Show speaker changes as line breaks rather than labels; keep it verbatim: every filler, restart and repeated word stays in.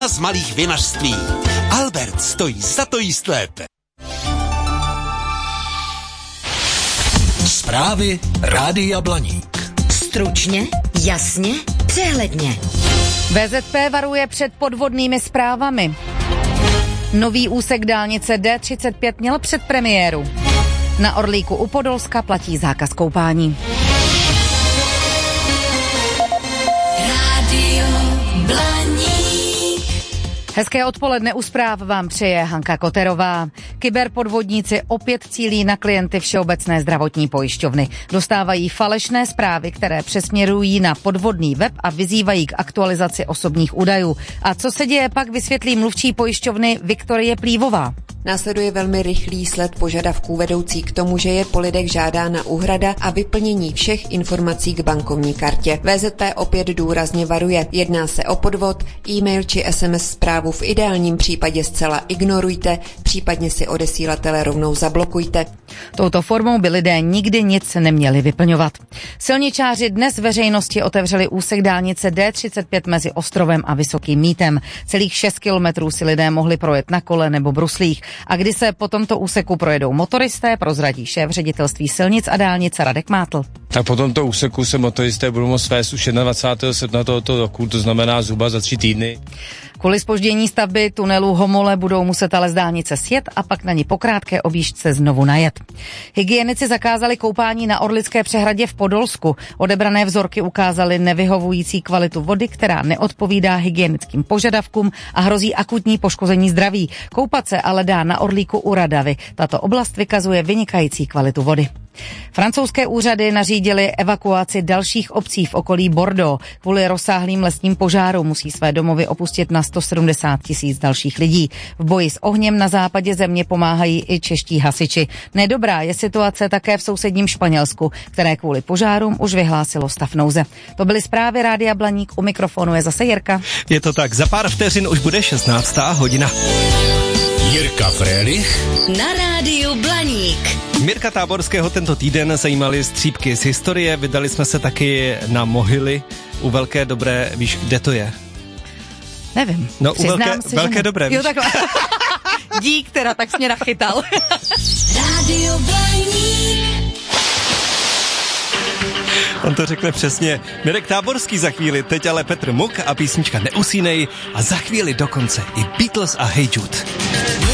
z malých vinařství. Albert stojí za to jíst lépe.
Zprávy Rádia Blaník.
Stručně, jasně, přehledně.
V Z P varuje před podvodnými zprávami. Nový úsek dálnice D třicet pět měl předpremiéru. Na Orlíku u Podolska platí zákaz koupání.
Rádio Blaník.
Hezké odpoledne u zpráv vám přeje Hanka Koterová. Kyberpodvodníci opět cílí na klienty Všeobecné zdravotní pojišťovny. Dostávají falešné zprávy, které přesměrují na podvodný web a vyzývají k aktualizaci osobních údajů. A co se děje, pak vysvětlí mluvčí pojišťovny Viktorie Plívová.
Následuje velmi rychlý sled požadavků vedoucí k tomu, že je po lidech žádána úhrada a vyplnění všech informací k bankovní kartě. V Z P opět důrazně varuje. Jedná se o podvod, e-mail či S M S zprávu v ideálním případě zcela ignorujte, případně si odesílatele rovnou zablokujte.
Touto formou by lidé nikdy nic neměli vyplňovat. Silničáři dnes veřejnosti otevřeli úsek dálnice D třicet pět mezi Ostrovem a Vysokým Mýtem. Celých šest kilometrů si lidé mohli projet na kole nebo bruslích. A kdy se po tomto úseku projedou motoristé, prozradí šéf ředitelství silnic a dálnic Radek Mátl.
Tak po tomto úseku se motoristé budou moct vést už dvacátého prvního srpna tohoto roku, to znamená zhruba za tři týdny.
Kvůli zpoždění stavby tunelu Homole budou muset ale z dálnice sjet a pak na ní po krátké objížďce znovu najet. Hygienici zakázali koupání na Orlické přehradě v Podolsku. Odebrané vzorky ukázaly nevyhovující kvalitu vody, která neodpovídá hygienickým požadavkům a hrozí akutní poškození zdraví. Koupat se ale dá na Orlíku u Radavy. Tato oblast vykazuje vynikající kvalitu vody. Francouzské úřady nařídily evakuaci dalších obcí v okolí Bordeaux. Kvůli rozsáhlým lesním požárům musí své domovy opustit na sto sedmdesát tisíc dalších lidí. V boji s ohněm na západě země pomáhají i čeští hasiči. Nedobrá je situace také v sousedním Španělsku, které kvůli požárům už vyhlásilo stav nouze. To byly zprávy Rádia Blaník, u mikrofonu je zase Jirka.
Je to tak, za pár vteřin už bude šestnáctá hodina.
Jirka Frélich
Na Rádiu Blaník.
Mirka Táborského tento týden zajímaly střípky z historie, vydali jsme se taky na Mohyly u Velké Dobré, víš, kde to je?
Nevím.
No u Velké,
si,
velké Dobré, víš?
Jo, takhle. Dík teda, tak jsi mě nachytal.
Rádio Blaník.
On to řekne přesně. Mirek Táborský za chvíli, teď ale Petr Muk a písnička Neusínej a za chvíli dokonce i Beatles a Hey Jude.